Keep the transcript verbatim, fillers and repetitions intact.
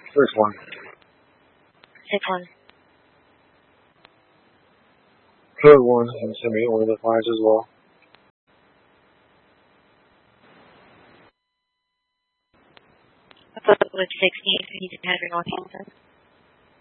First one. Six one. Third one, and send me one of the fives as well. With sixteen, if you didn't have your Northampton.